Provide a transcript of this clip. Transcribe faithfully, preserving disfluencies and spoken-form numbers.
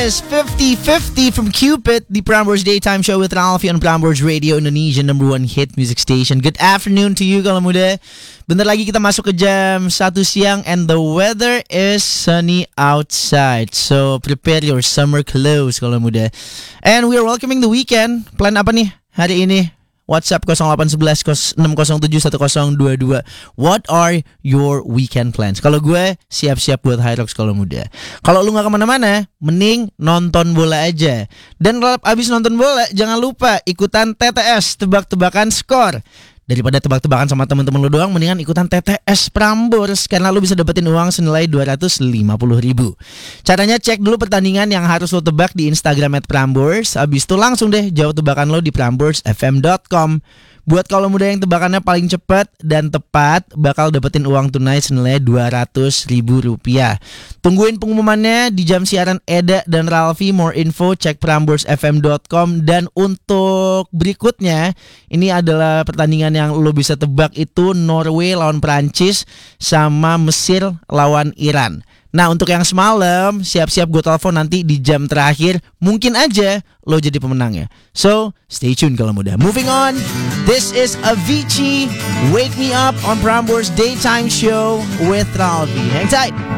is fifty fifty from Cupid, the Prambors Daytime Show with Ralphie on Prambors Radio, Indonesia number one hit music station. Good afternoon to you kalau muda. Bentar lagi kita masuk ke jam satu siang and the weather is sunny outside. So prepare your summer clothes kalau muda. And we are welcoming the weekend. Plan apa nih hari ini? WhatsApp nol delapan satu satu enam nol tujuh satu nol dua dua. What are your weekend plans? Kalau gue siap-siap buat High Rocks kalau muda. Kalau lu gak kemana-mana, mending nonton bola aja. Dan kalau abis nonton bola, jangan lupa ikutan T T S, tebak-tebakan skor. Daripada tebak-tebakan sama teman-teman lu doang, mendingan ikutan T T S Prambors karena lu bisa dapetin uang senilai dua ratus lima puluh ribu. Caranya cek dulu pertandingan yang harus lu tebak di Instagram at Prambors. Abis itu langsung deh jawab tebakan lo di prambors f m dot com. Buat kalau muda yang tebakannya paling cepat dan tepat, bakal dapetin uang tunai senilai dua ratus ribu rupiah. Tungguin pengumumannya di jam siaran Eda dan Ralphie. More info cek prambors f m dot com. Dan untuk berikutnya, ini adalah pertandingan yang lo bisa tebak itu Norway lawan Prancis sama Mesir lawan Iran. Nah untuk yang semalam, siap-siap gue telepon nanti di jam terakhir. Mungkin aja lo jadi pemenangnya. So stay tuned kalau muda. Moving on, this is Avicii, Wake Me Up on Prambors Daytime Show with Ralphie. Hang tight.